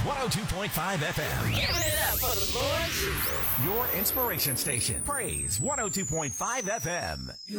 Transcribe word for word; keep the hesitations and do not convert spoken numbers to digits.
one oh two point five F M. Giving it up for the Lord Jesus. Your inspiration station. Praise one oh two point five F M.